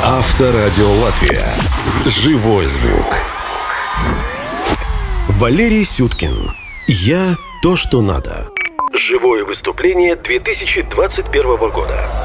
Авторадио Латвия. Живой звук. Валерий Сюткин. «Я то, что надо». Живое выступление 2021 года.